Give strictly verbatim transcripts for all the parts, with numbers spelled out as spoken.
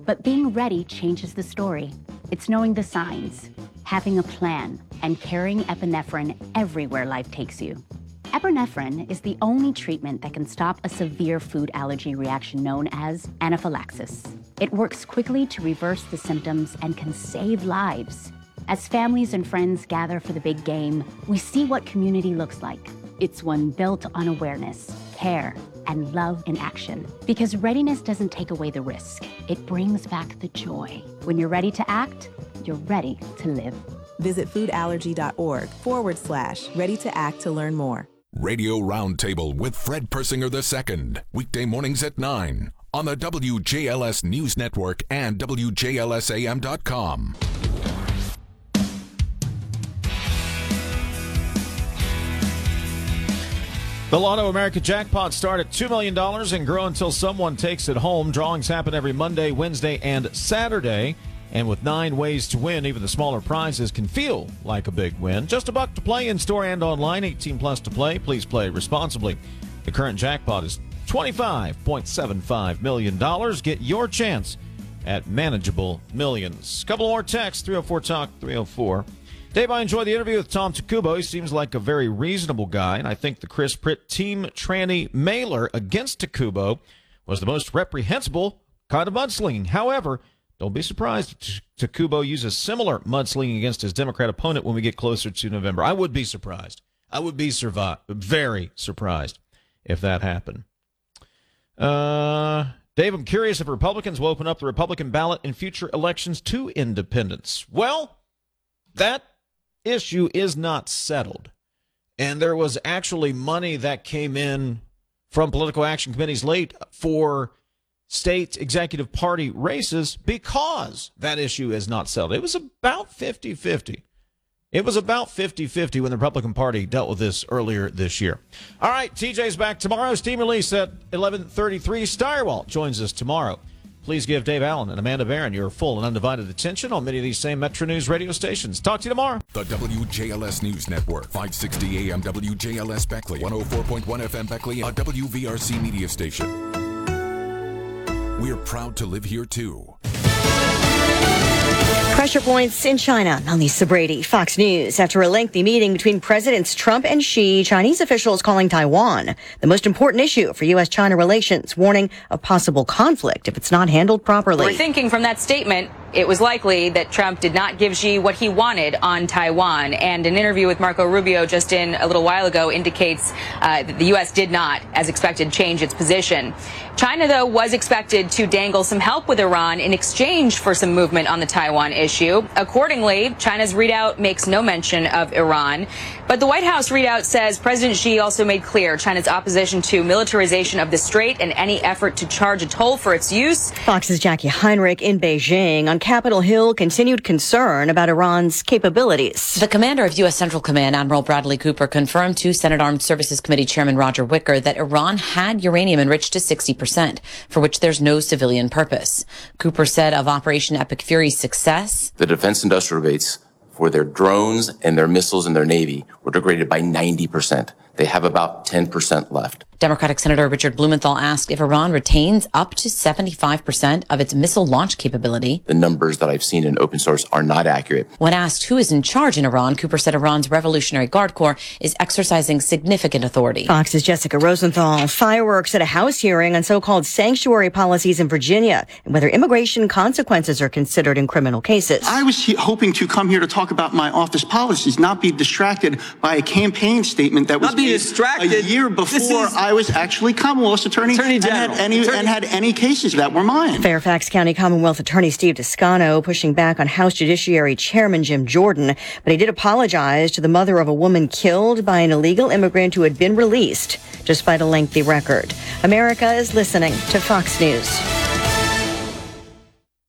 But being ready changes the story. It's knowing the signs, having a plan, and carrying epinephrine everywhere life takes you. Epinephrine is the only treatment that can stop a severe food allergy reaction known as anaphylaxis. It works quickly to reverse the symptoms and can save lives. As families and friends gather for the big game, we see what community looks like. It's one built on awareness, care, and love in action. Because readiness doesn't take away the risk. It brings back the joy. When you're ready to act, you're ready to live. Visit foodallergy.org forward slash ready to act to learn more. Radio Roundtable with Fred Persinger the Second. Weekday mornings at nine on the W J L S News Network and W J L S A M dot com. The Lotto America jackpot start at two million dollars and grow until someone takes it home. Drawings happen every Monday, Wednesday, and Saturday. And with nine ways to win, even the smaller prizes can feel like a big win. Just a buck to play in-store and online, eighteen plus to play. Please play responsibly. The current jackpot is twenty-five point seven five million dollars. Get your chance at manageable millions. Couple more texts, three oh four talk, three oh four. Dave, I enjoyed the interview with Tom Takubo. He seems like a very reasonable guy, and I think the Chris Pritt team tranny mailer against Takubo was the most reprehensible kind of mudslinging. However, don't be surprised if Takubo uses similar mudslinging against his Democrat opponent when we get closer to November. I would be surprised. I would be survi- very surprised if that happened. Uh, Dave, I'm curious if Republicans will open up the Republican ballot in future elections to independents. Well, that issue is not settled. And there was actually money that came in from political action committees late for state executive party races because that issue is not settled. It was about fifty-fifty. It was about fifty-fifty when the Republican Party dealt with this earlier this year. All right, T J's back tomorrow. Steam release at eleven thirty-three. Steyerwalt joins us tomorrow. Please give Dave Allen and Amanda Barron your full and undivided attention on many of these same Metro News radio stations. Talk to you tomorrow. The W J L S News Network, five sixty A M W J L S Beckley, one oh four point one F M Beckley, a W V R C media station. We're proud to live here, too. Pressure points in China. I'm Lisa Brady, Fox News. After a lengthy meeting between Presidents Trump and Xi, Chinese officials calling Taiwan the most important issue for U S China relations, warning of possible conflict if it's not handled properly. We're thinking from that statement, it was likely that Trump did not give Xi what he wanted on Taiwan. And an interview with Marco Rubio just in a little while ago indicates uh, that the U S did not, as expected, change its position. China, though, was expected to dangle some help with Iran in exchange for some movement on the Taiwan issue. Accordingly, China's readout makes no mention of Iran. But the White House readout says President Xi also made clear China's opposition to militarization of the strait and any effort to charge a toll for its use. Fox's Jackie Heinrich in Beijing. On Capitol Hill, continued concern about Iran's capabilities. The commander of U S. Central Command, Admiral Bradley Cooper, confirmed to Senate Armed Services Committee Chairman Roger Wicker that Iran had uranium enriched to sixty percent, for which there's no civilian purpose. Cooper said of Operation Epic Fury's success, the defense industrial base for their drones and their missiles and their Navy were degraded by ninety percent. They have about ten percent left. Democratic Senator Richard Blumenthal asked if Iran retains up to seventy-five percent of its missile launch capability. The numbers that I've seen in open source are not accurate. When asked who is in charge in Iran, Cooper said Iran's Revolutionary Guard Corps is exercising significant authority. Fox's Jessica Rosenthal. Fireworks at a House hearing on so-called sanctuary policies in Virginia and whether immigration consequences are considered in criminal cases. I was he- hoping to come here to talk about my office policies, not be distracted by a campaign statement that was not be distracted. a year before I was actually Commonwealth Attorney, Attorney General. And, had any, Attorney- and had any cases that were mine. Fairfax County Commonwealth Attorney Steve Toscano pushing back on House Judiciary Chairman Jim Jordan, but he did apologize to the mother of a woman killed by an illegal immigrant who had been released, despite a lengthy record. America is listening to Fox News.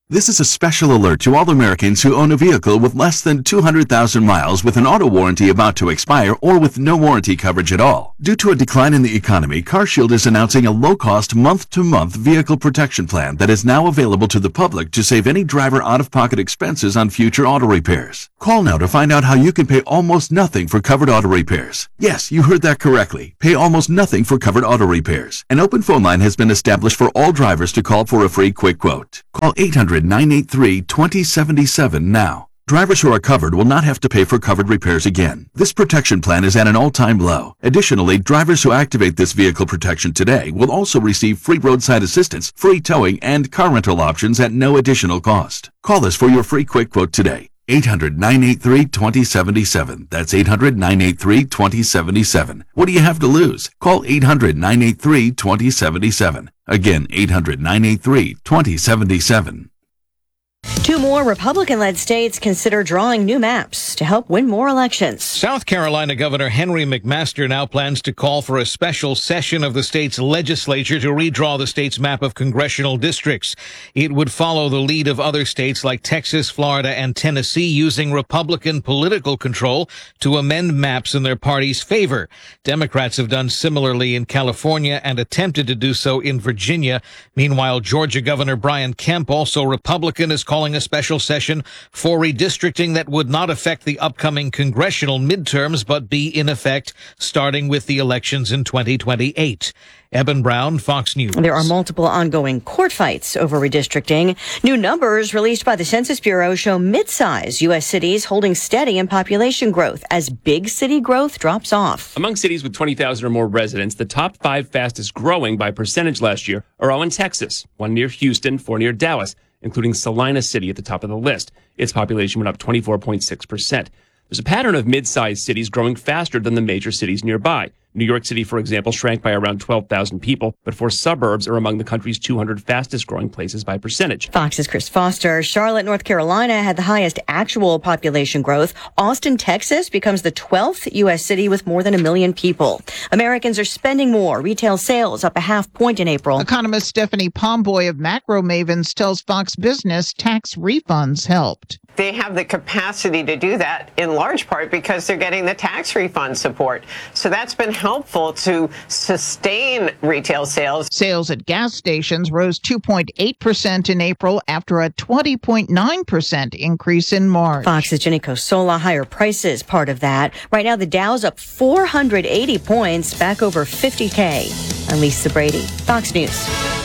This is a special alert to all Americans who own a vehicle with less than two hundred thousand miles with an auto warranty about to expire or with no warranty coverage at all. Due to a decline in the economy, CarShield is announcing a low-cost month-to-month vehicle protection plan that is now available to the public to save any driver out-of-pocket expenses on future auto repairs. Call now to find out how you can pay almost nothing for covered auto repairs. Yes, you heard that correctly. Pay almost nothing for covered auto repairs. An open phone line has been established for all drivers to call for a free quick quote. Call eight hundred, nine eight three, two zero seven seven now. Drivers who are covered will not have to pay for covered repairs again. This protection plan is at an all-time low. Additionally, drivers who activate this vehicle protection today will also receive free roadside assistance, free towing, and car rental options at no additional cost. Call us for your free quick quote today. eight hundred, nine eight three, two zero seven seven. That's eight hundred, nine eight three, two zero seven seven. What do you have to lose? Call eight hundred, nine eight three, two zero seven seven. Again, eight hundred, nine eight three, two zero seven seven. Two more Republican-led states consider drawing new maps to help win more elections. South Carolina Governor Henry McMaster now plans to call for a special session of the state's legislature to redraw the state's map of congressional districts. It would follow the lead of other states like Texas, Florida, and Tennessee using Republican political control to amend maps in their party's favor. Democrats have done similarly in California and attempted to do so in Virginia. Meanwhile, Georgia Governor Brian Kemp, also Republican, is calling a special session for redistricting that would not affect the upcoming congressional midterms, but be in effect starting with the elections in twenty twenty-eight. Eben Brown, Fox News. There are multiple ongoing court fights over redistricting. New numbers released by the Census Bureau show mid-size U S cities holding steady in population growth as big city growth drops off. Among cities with twenty thousand or more residents, the top five fastest growing by percentage last year are all in Texas, one near Houston, four near Dallas, including Salina City at the top of the list. Its population went up twenty-four point six percent. There's a pattern of mid-sized cities growing faster than the major cities nearby. New York City, for example, shrank by around twelve thousand people, but four suburbs are among the country's two hundred fastest growing places by percentage. Fox's Chris Foster. Charlotte, North Carolina had the highest actual population growth. Austin, Texas becomes the twelfth U S city with more than a million people. Americans are spending more. Retail sales up a half point in April. Economist Stephanie Pomboy of Macro Mavens tells Fox Business tax refunds helped. They have the capacity to do that in large part because they're getting the tax refund support. So that's been helpful to sustain retail sales. Sales at gas stations rose two point eight percent in April after a twenty point nine percent increase in March. Fox's Jenny Cosola, higher prices, part of that. Right now, the Dow's up four hundred eighty points, back over fifty K. I'm Lisa Brady, Fox News.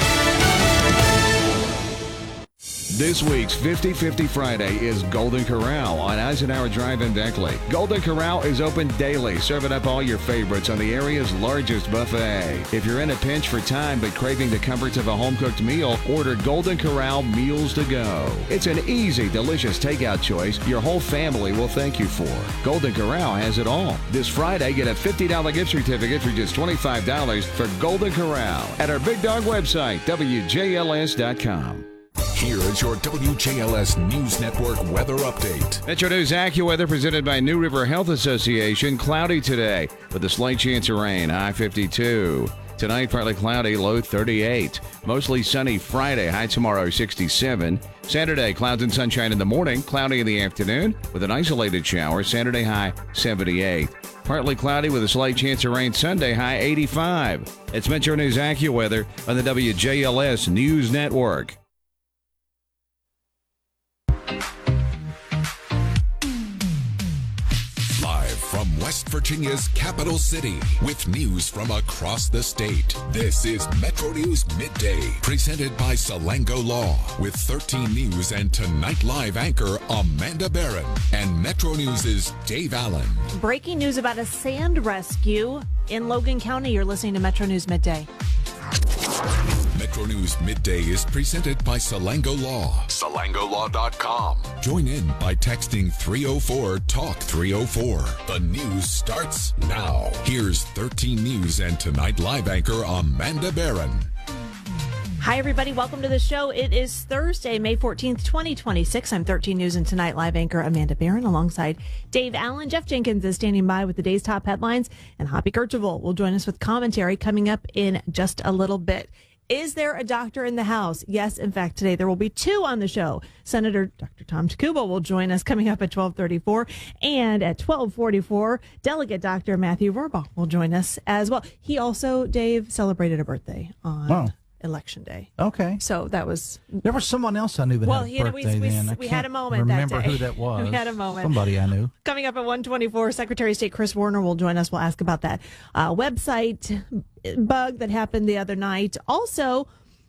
This week's fifty fifty Friday is Golden Corral on Eisenhower Drive in Beckley. Golden Corral is open daily, serving up all your favorites on the area's largest buffet. If you're in a pinch for time but craving the comforts of a home-cooked meal, order Golden Corral Meals to Go. It's an easy, delicious takeout choice your whole family will thank you for. Golden Corral has it all. This Friday, get a fifty dollars gift certificate for just twenty-five dollars for Golden Corral at our Big Dog website, W J L S dot com. Here is your W J L S News Network weather update. Metro News AccuWeather presented by New River Health Association. Cloudy today with a slight chance of rain, high fifty-two. Tonight, partly cloudy, low thirty-eight. Mostly sunny Friday, high tomorrow sixty-seven. Saturday, clouds and sunshine in the morning, cloudy in the afternoon with an isolated shower. Saturday, high seventy-eight. Partly cloudy with a slight chance of rain Sunday, high eighty-five. It's Metro News AccuWeather on the W J L S News Network. From West Virginia's capital city, with news from across the state, this is Metro News Midday, presented by Salango Law, with thirteen News and Tonight Live anchor Amanda Barron, and Metro News' Dave Allen. Breaking news about a sand rescue in Logan County. You're listening to Metro News Midday. Metro News Midday is presented by Salango Law. Salango Law dot com. Join in by texting three oh four talk three oh four. The news starts now. Here's thirteen News and Tonight Live anchor Amanda Barron. Hi, everybody. Welcome to the show. It is Thursday, May fourteenth, twenty twenty-six. I'm thirteen News and Tonight Live anchor Amanda Barron alongside Dave Allen. Jeff Jenkins is standing by with the day's top headlines, and Hoppy Kercheval will join us with commentary coming up in just a little bit. Is there a doctor in the House? Yes, in fact, today there will be two on the show. Senator Doctor Tom Takuba will join us coming up at twelve thirty-four. And at twelve forty-four, Delegate Doctor Matthew Rohrbaugh will join us as well. He also, Dave, celebrated a birthday on oh. Election Day. Okay. So that was... There was someone else I knew that well, had a you know, birthday we, then. we, I we had a can't moment that day. remember who that was. We had a moment. Somebody I knew. Coming up at one twenty-four, Secretary of State Chris Warner will join us. We'll ask about that uh, website bug that happened the other night. Also,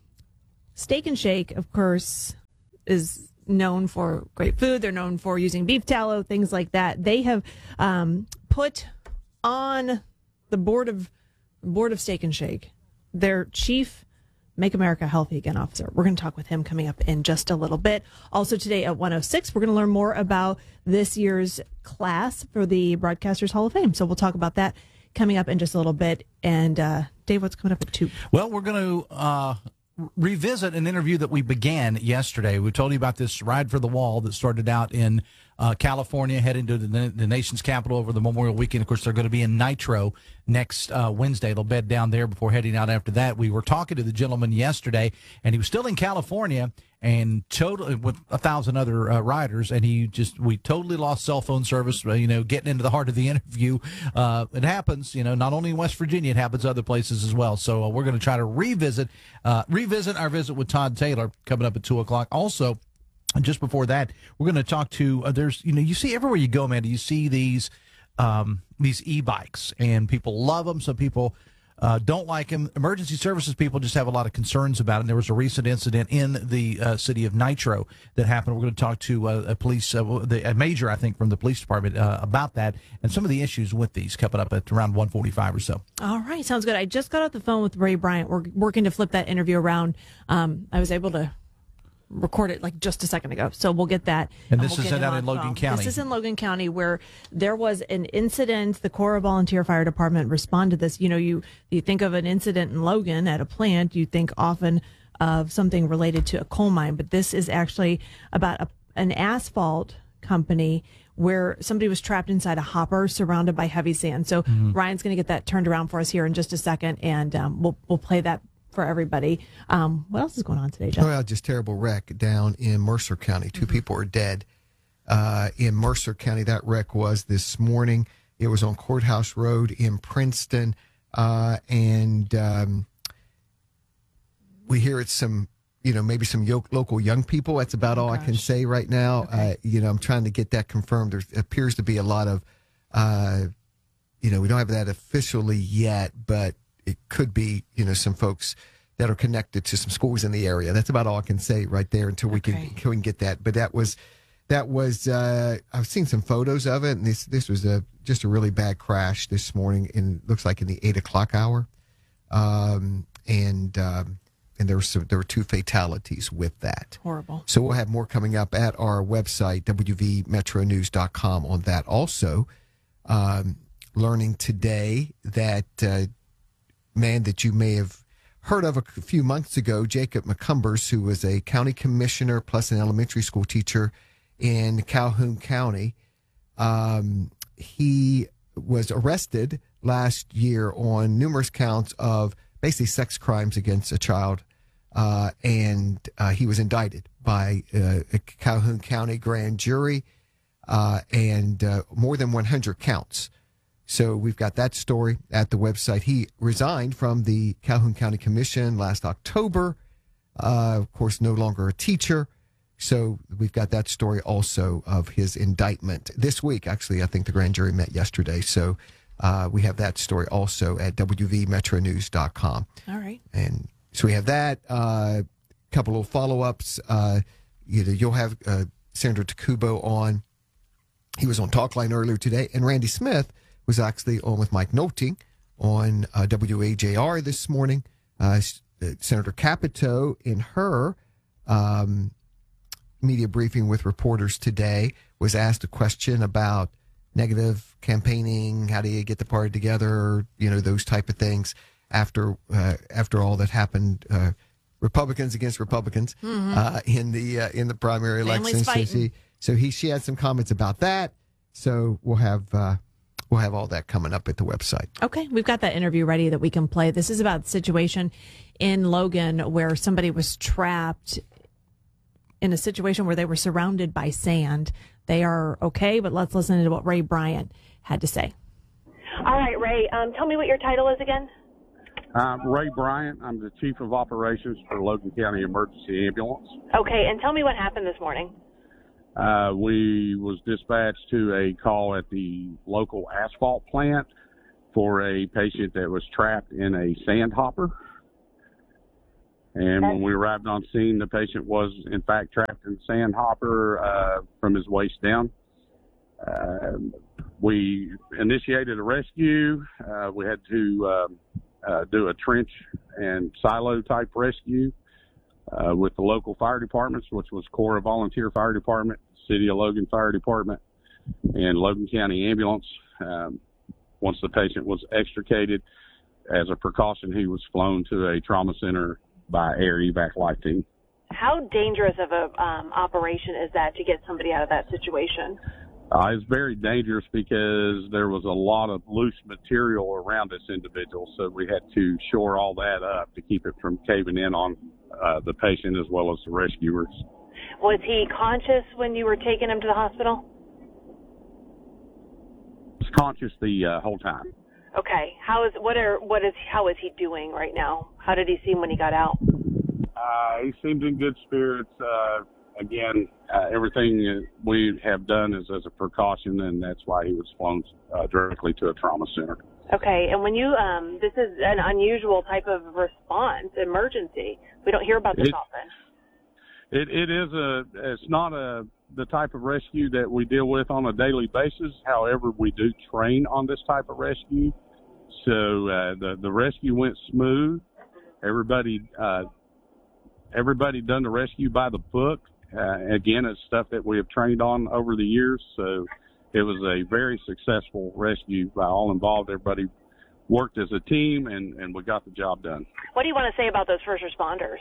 Steak and Shake, of course, is known for great food. They're known for using beef tallow, things like that. They have um, put on the board of board of Steak and Shake their chief Make America Healthy Again officer. We're going to talk with him coming up in just a little bit. Also today at one oh six, we're going to learn more about this year's class for the Broadcasters Hall of Fame. So we'll talk about that coming up in just a little bit. And uh, Dave, what's coming up at two? Well, we're going to uh, revisit an interview that we began yesterday. We told you about this Ride for the Wall that started out in uh, California, heading to the, the nation's capital over the Memorial Weekend. Of course, they're going to be in Nitro next uh, Wednesday. They'll bed down there before heading out after that. We were talking to the gentleman yesterday, and he was still in California and totally with a thousand other uh, riders, and he just we totally lost cell phone service. You know, getting into the heart of the interview, uh, it happens. You know, not only in West Virginia, it happens other places as well. So uh, we're going to try to revisit uh, revisit our visit with Todd Taylor coming up at two o'clock. Also, just before that, we're going to talk to uh, there's you know you see everywhere you go, Amanda, you see these um, these e-bikes, and people love them. Some people Uh, don't like him. Emergency services people just have a lot of concerns about it. And there was a recent incident in the uh, city of Nitro that happened. We're going to talk to uh, a police, uh, the, a major, I think, from the police department uh, about that and some of the issues with these coming up at around one forty-five or so. All right. Sounds good. I just got off the phone with Ray Bryant. We're working to flip that interview around. Um, I was able to record it like just a second ago. So we'll get that. And this we'll is out in Logan phone. County. This is in Logan County where there was an incident. The Corps Volunteer Fire Department responded to this. You know, you, you think of an incident in Logan at a plant, you think often of something related to a coal mine, but this is actually about a, an asphalt company where somebody was trapped inside a hopper surrounded by heavy sand. So mm-hmm. Ryan's going to get that turned around for us here in just a second, and um, we'll we'll play that for everybody. Um, what else is going on today, Jeff? Well, just terrible wreck down in Mercer County. Two mm-hmm. people are dead uh, in Mercer County. That wreck was this morning. It was on Courthouse Road in Princeton. Uh, and um, we hear it's some, you know, maybe some yo- local young people. That's about oh, all gosh. I can say right now. Okay. Uh, you know, I'm trying to get that confirmed. There appears to be a lot of, uh, you know, we don't have that officially yet, but it could be, you know, some folks that are connected to some schools in the area. That's about all I can say right there until we, okay. can, until we can get that. But that was, that was. Uh, I've seen some photos of it, and this this was a just a really bad crash this morning. In looks like in the eight o'clock hour, um, and um, and there were some, there were two fatalities with that. Horrible. So we'll have more coming up at our website w v metro news dot com on that. Also, um, learning today that. Uh, man that you may have heard of a few months ago, Jacob McCumbers, who was a county commissioner plus an elementary school teacher in Calhoun County. Um, he was arrested last year on numerous counts of basically sex crimes against a child, uh, and uh, he was indicted by uh, a Calhoun County grand jury uh, and uh, more than one hundred counts. So we've got that story at the website. He resigned from the Calhoun County Commission last October. Uh, of course, no longer a teacher. So we've got that story also of his indictment this week. Actually, I think the grand jury met yesterday. So uh, we have that story also at w v metro news dot com. All right. And so we have that. A uh, couple of follow-ups. Uh, you know, you'll have uh, Senator Takuba on. He was on Talkline earlier today. And Randy Smith was actually on with Mike Nolte on uh, W A J R this morning. Uh, Senator Capito, in her um, media briefing with reporters today, was asked a question about negative campaigning, how do you get the party together, you know, those type of things after uh, after all that happened, uh, Republicans against Republicans mm-hmm. uh, in the uh, in the primary Families elections. fighting. So, she, so he she had some comments about that. So we'll have... Uh, we'll have all that coming up at the website. Okay, we've got that interview ready that we can play. This is about the situation in Logan where somebody was trapped in a situation where they were surrounded by sand. They are okay, but let's listen to what Ray Bryant had to say. All right, Ray, um, tell me what your title is again. I'm Ray Bryant. I'm the Chief of Operations for Logan County Emergency Ambulance. Okay, and tell me what happened this morning. Uh, we was dispatched to a call at the local asphalt plant for a patient that was trapped in a sand hopper. And when we arrived on scene, the patient was, in fact, trapped in the sand hopper uh, from his waist down. Uh, we initiated a rescue. Uh, we had to um, uh, do a trench and silo type rescue uh, with the local fire departments, which was Corps Volunteer Fire Department, City of Logan Fire Department, and Logan County Ambulance. Um, once the patient was extricated, as a precaution, he was flown to a trauma center by Air Evac Life Team. How dangerous of a um, operation is that to get somebody out of that situation? Uh, it's very dangerous because there was a lot of loose material around this individual, so we had to shore all that up to keep it from caving in on uh, the patient as well as the rescuers. Was he conscious when you were taking him to the hospital? He was conscious the uh, whole time. Okay. How is what are what is how is he doing right now? How did he seem when he got out? Uh, he seemed in good spirits. Uh, again, uh, everything we have done is as a precaution, and that's why he was flown uh, directly to a trauma center. Okay. And when you um, this is an unusual type of response, emergency. We don't hear about this it, often. It it is a it's not a the type of rescue that we deal with on a daily basis. However, we do train on this type of rescue. So uh, the the rescue went smooth. Everybody uh, everybody done the rescue by the book. Uh, again, it's stuff that we have trained on over the years. So it was a very successful rescue by all involved. Everybody worked as a team, and, and we got the job done. What do you want to say about those first responders?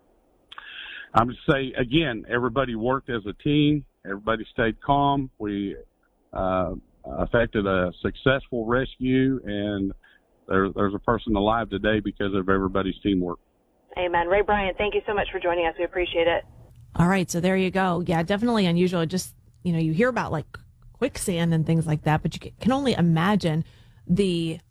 I'm going to say, again, everybody worked as a team. Everybody stayed calm. We uh, effected a successful rescue, and there, there's a person alive today because of everybody's teamwork. Amen. Ray Bryant, thank you so much for joining us. We appreciate it. All right, so there you go. Yeah, definitely unusual. Just, you know, you hear about like quicksand and things like that, but you can only imagine the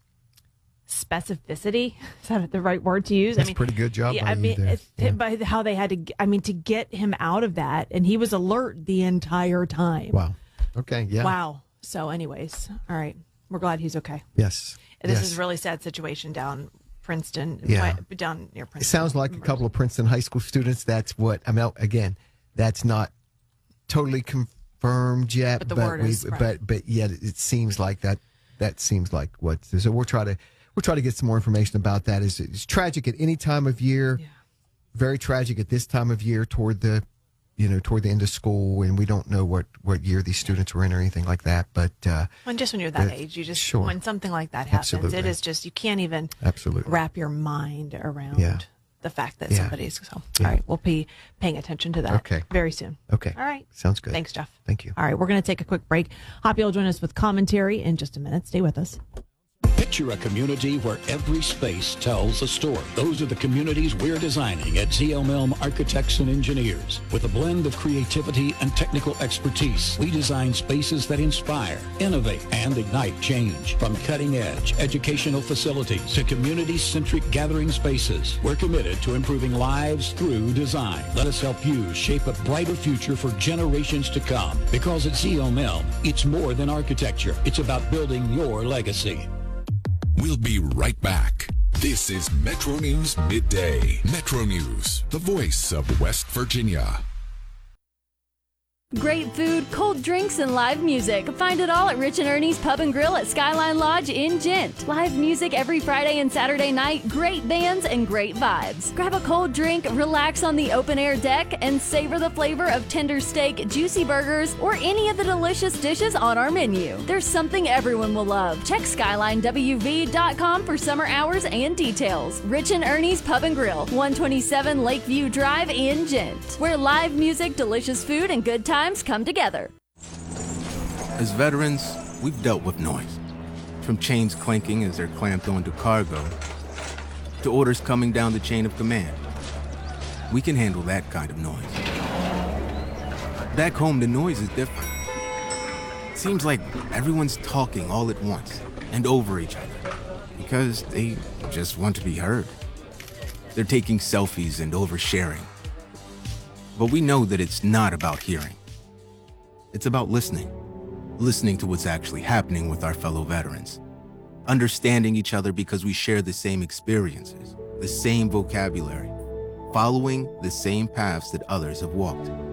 specificity. Is that the right word to use? That's I mean, a pretty good job. Yeah, by I mean, you there. it's, yeah. by how they had to. I mean, to get him out of that, and he was alert the entire time. Wow. Okay. Yeah. Wow. So, anyways, all right. We're glad he's okay. Yes. This yes. is a really sad situation down Princeton. Yeah. Down near Princeton. It sounds like a couple of Princeton high school students. That's what I mean. Again, that's not totally confirmed yet, But the but word we, is, right. but but yet it seems like that. That seems like what. So we'll try to we'll try to get some more information about that. It's, it's tragic at any time of year. Yeah. Very tragic at this time of year toward the, you know, toward the end of school, and we don't know what, what year these students were in or anything like that. But uh, when just when you're that but, age, you just sure. when something like that happens, Absolutely. it is just you can't even Absolutely. wrap your mind around Yeah. the fact that Yeah. somebody's. So, Yeah. all right, we'll be paying attention to that Okay. very soon. Okay. All right. Sounds good. Thanks, Jeff. Thank you. All right, we're going to take a quick break. Hoppy will join us with commentary in just a minute. Stay with us. Picture a community where every space tells a story. Those are the communities we're designing at Z L Milne Architects and Engineers. With a blend of creativity and technical expertise, we design spaces that inspire, innovate, and ignite change. From cutting-edge educational facilities to community-centric gathering spaces, we're committed to improving lives through design. Let us help you shape a brighter future for generations to come. Because at Z L Milne, it's more than architecture. It's about building your legacy. We'll be right back. This is Metro News Midday. Metro News, the voice of West Virginia. Great food, cold drinks, and live music. Find it all at Rich and Ernie's Pub and Grill at Skyline Lodge in Gent. Live music every Friday and Saturday night, great bands, and great vibes. Grab a cold drink, relax on the open-air deck, and savor the flavor of tender steak, juicy burgers, or any of the delicious dishes on our menu. There's something everyone will love. Check skyline w v dot com for summer hours and details. Rich and Ernie's Pub and Grill, one twenty-seven Lakeview Drive in Gent, where live music, delicious food, and good times come together. As veterans, we've dealt with noise, From chains clanking as they're clamped onto cargo, to orders coming down the chain of command. We can handle that kind of noise. Back home, the noise is different. Seems like everyone's talking all at once and over each other because they just want to be heard. They're taking selfies and oversharing. But we know that it's not about hearing. It's about listening. Listening to what's actually happening with our fellow veterans. Understanding each other because we share the same experiences, the same vocabulary, following the same paths that others have walked.